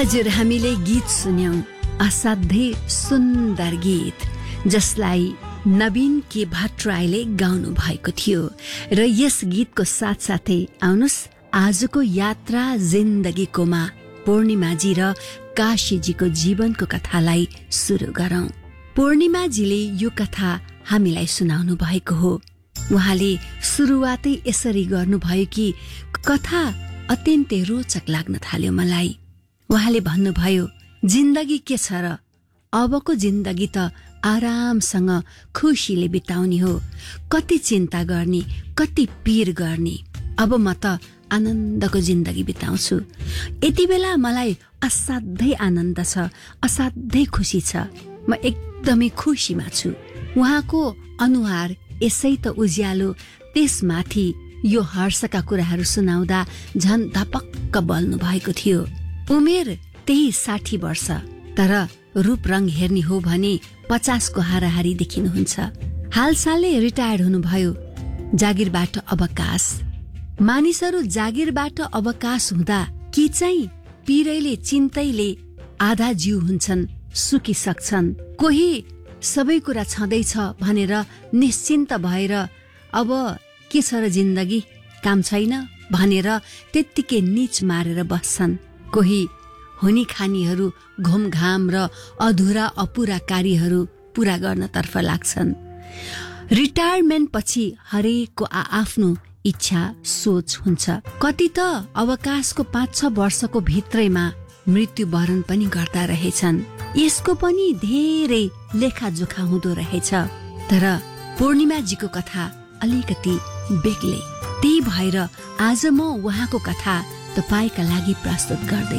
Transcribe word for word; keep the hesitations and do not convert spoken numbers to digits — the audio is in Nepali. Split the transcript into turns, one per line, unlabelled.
हजुर, हामीले गीत सुन्यौं, असाध्यै सुन्दर गीत जसलाई नवीन के भट्टराईले गाउनु भएको थियो। र यस गीतको साथसाथै आउनुस् आजको यात्रा जिन्दगीकोमा पूर्णिमाजी र काशीजीको जीवनको कथालाई सुरु गरौं। पूर्णिमाजीले यो कथा हामीलाई सुनाउनु भएको हो। उहाँले सुरुवातै यसरी गर्नुभयो कि कथा अत्यन्तै रोचक लाग्न थाल्यो मलाई। उहाँले भन्नुभयो, जिन्दगी के छ र? अबको जिन्दगी त आरामसँग खुसीले बिताउने हो। कति चिन्ता गर्ने, कति पीर गर्ने। अब म त आनन्दको जिन्दगी बिताउँछु। यति बेला मलाई असाध्यै आनन्द छ, असाध्यै खुसी छ। म एकदमै खुसीमा छु। उहाँको अनुहार यसै त उज्यालो, त्यसमाथि यो हर्षका कुराहरू सुनाउँदा झन् धपक्क बल्नु भएको थियो। उमेर त्यही साठी वर्ष, तर रूप रंग हेर्ने हो भने पचासको हाराहारी देखिनुहुन्छ। हालसालै रिटायर्ड हुनुभयो। जागिरबाट अवकाश। मानिसहरू जागिरबाट अवकाश हुँदा कि चाहिँ पीरैले चिन्तैले आधा जीव हुन्छन्, सुकिसक्छन्। कोही सबै कुरा छँदैछ भनेर निश्चिन्त भएर अब के छ र जिन्दगी, काम छैन भनेर त्यत्तिकै नीच मारेर बस्छन्। कोही हुनी खानीहरू घुमघाम र अधुरा अपुरा कार्यहरू पूरा गर्नतर्फ लाग्छन्। रिटायरमेन्ट पछि हरेकको आआफ्नो इच्छा सोच हुन्छ। कति त अवकाशको पाँच छ वर्षको भित्रैमा मृत्युवरण पनि गर्दा रहेछन्। यसको पनि धेरै लेखाजोखा हुँदो रहेछ। तर पूर्णिमाजीको कथा अलिकति बेग्लै। त्यही भएर आज म उहाँको कथा तपाईका लागि प्रस्तुत गर्दै